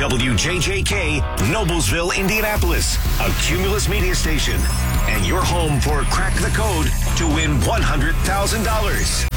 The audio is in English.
WJJK, Noblesville, Indianapolis, a Cumulus media station, and your home for Crack the Code to win $100,000.